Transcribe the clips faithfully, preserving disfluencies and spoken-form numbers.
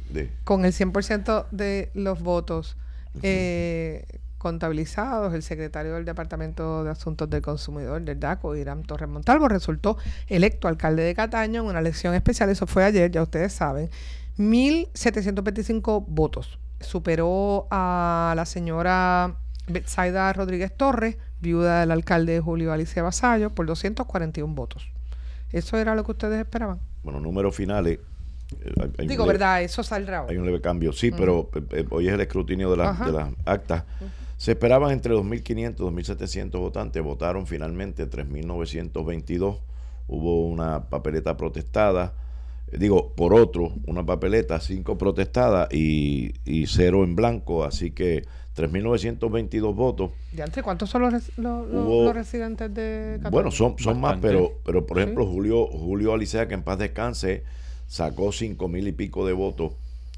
de... Con el cien por ciento de los votos uh-huh. eh, contabilizados, el secretario del Departamento de Asuntos del Consumidor del D A C O, Irán Torres Montalvo, resultó electo alcalde de Cataño en una elección especial. Eso fue ayer, ya ustedes saben. mil setecientos veinticinco votos. Superó a la señora Betsaida Rodríguez Torres, viuda del alcalde Julio Alicia Vasallo, por doscientos cuarenta y uno votos. ¿Eso era lo que ustedes esperaban? Bueno, números finales. Eh, hay Digo, leve, ¿verdad? Eso saldrá hoy. Hay un leve cambio, sí, uh-huh. pero eh, hoy es el escrutinio de, la, de las actas. Uh-huh. Se esperaban entre dos mil quinientos y dos mil setecientos votantes. Votaron finalmente tres mil novecientos veintidós. Hubo una papeleta protestada. Digo, por otro, una papeleta, cinco protestadas y, y cero en blanco, así que tres mil novecientos veintidós votos. ¿Y antes cuántos son los, res, los, Hubo, los residentes de Cataño? Bueno, son, son más, pero, pero por ejemplo, ¿sí? Julio, Julio Alicea, que en paz descanse, sacó cinco mil y pico de votos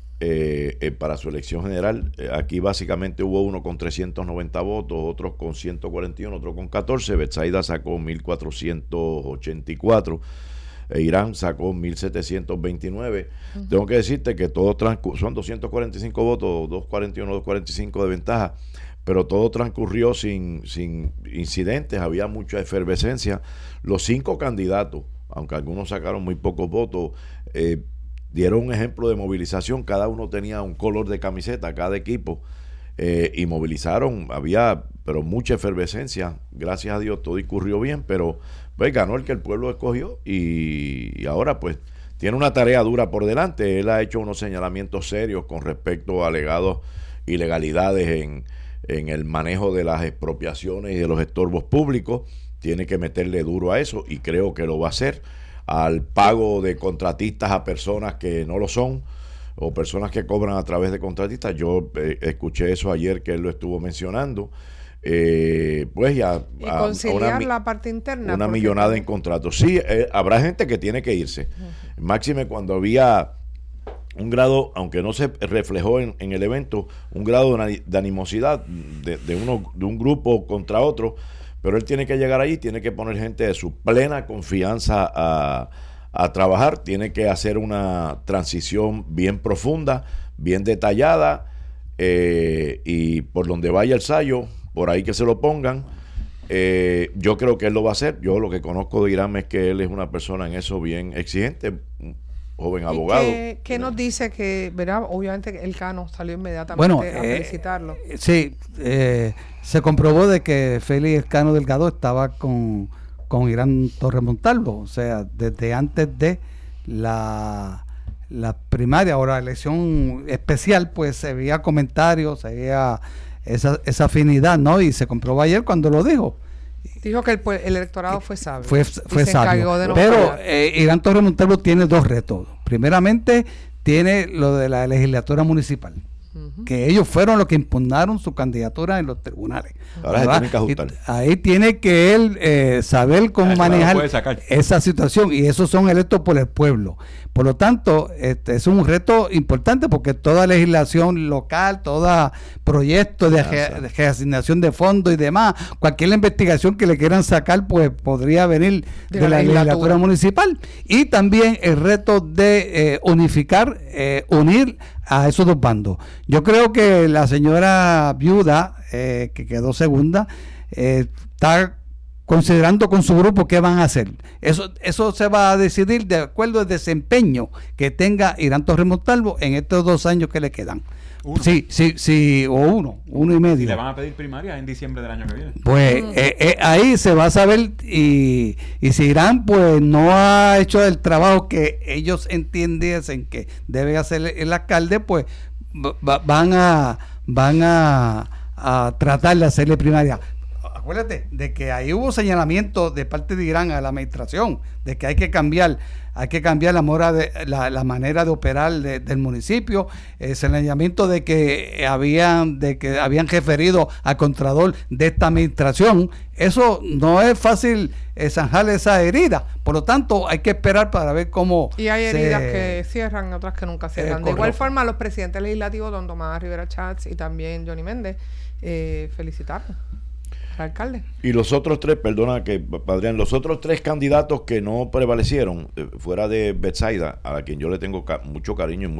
eh, eh, para su elección general. Eh, aquí básicamente hubo uno con trescientos noventa votos, otros con ciento cuarenta y uno, otro con catorce. Betsaida sacó mil cuatrocientos ochenta y cuatro. Irán sacó mil setecientos veintinueve. Uh-huh. Tengo que decirte que todo transcurrió, son doscientos cuarenta y cinco votos, doscientos cuarenta y uno, doscientos cuarenta y cinco de ventaja, pero todo transcurrió sin, sin incidentes, había mucha efervescencia. Los cinco candidatos, aunque algunos sacaron muy pocos votos, eh, dieron un ejemplo de movilización. Cada uno tenía un color de camiseta, cada equipo, eh, y movilizaron, había pero mucha efervescencia. Gracias a Dios todo discurrió bien, pero pues ganó el que el pueblo escogió y, y ahora pues tiene una tarea dura por delante. Él ha hecho unos señalamientos serios con respecto a alegados ilegalidades en, en el manejo de las expropiaciones y de los estorbos públicos. Tiene que meterle duro a eso y creo que lo va a hacer. Al pago de contratistas a personas que no lo son o personas que cobran a través de contratistas. Yo eh, escuché eso ayer que él lo estuvo mencionando. Eh, pues ya y a, conciliar a una, la parte interna una millonada en contratos. Sí, eh, habrá gente que tiene que irse. Uh-huh. Máxime cuando había un grado, aunque no se reflejó en, en el evento, un grado de, de animosidad de, de, uno, de un grupo contra otro, pero él tiene que llegar ahí, tiene que poner gente de su plena confianza a, a trabajar, tiene que hacer una transición bien profunda, bien detallada, eh, y por donde vaya el sayo, por ahí que se lo pongan. Eh, yo creo que él lo va a hacer. Yo lo que conozco de Irán es que él es una persona en eso bien exigente, un joven abogado. ¿Qué, qué nos dice que, verdad? Obviamente el Cano salió inmediatamente bueno, a eh, felicitarlo. Sí, eh, se comprobó de que Félix Cano Delgado estaba con, con Irán Torres Montalvo, o sea, desde antes de la la primaria o la elección especial, pues se veía comentarios, se veía esa, esa afinidad, ¿no? Y se comprobó ayer cuando lo dijo. Dijo que el, el electorado fue sabio. Fue, fue sabio. De no Pero eh, Irán Torres Montalvo tiene dos retos. Primeramente, tiene lo de la legislatura municipal. Uh-huh. Que ellos fueron los que impugnaron su candidatura en los tribunales. Ahora se tiene que ajustar. Ahí tiene que él eh, saber cómo ah, manejar esa situación, y esos son electos por el pueblo. Por lo tanto, este es un reto importante porque toda legislación local, todo proyecto de, re, de reasignación de fondos y demás, cualquier investigación que le quieran sacar, pues podría venir de, de la, la legislatura. legislatura municipal. Y también el reto de eh, unificar, eh, unir a esos dos bandos. Yo creo que la señora viuda, eh, que quedó segunda, eh, está considerando con su grupo qué van a hacer. Eso eso se va a decidir de acuerdo al desempeño que tenga Irán Torres Montalvo en estos dos años que le quedan. Uno. Sí, sí, sí, o uno, uno y medio. ¿Le van a pedir primaria en diciembre del año que viene? Pues uh-huh. eh, eh, ahí se va a saber, y, y si Irán pues no ha hecho el trabajo que ellos entienden que debe hacer el alcalde, pues va, van a van a, a tratar de hacerle primaria. Acuérdate de que ahí hubo señalamiento de parte de Irán a la administración de que hay que cambiar hay que cambiar la, mora de, la, la manera de operar de, del municipio, el señalamiento de que habían de que habían referido al contralor de esta administración. Eso no es fácil eh, zanjar esa herida, por lo tanto hay que esperar para ver cómo y hay heridas se, que cierran, otras que nunca cierran. Eh, de igual forma, los presidentes legislativos, don Tomás Rivera Chats y también Johnny Méndez, eh, felicitaron al alcalde. Y los otros tres, perdona que Adrián, los otros tres candidatos que no prevalecieron, eh, fuera de Betsaida, a quien yo le tengo ca- mucho cariño y mucho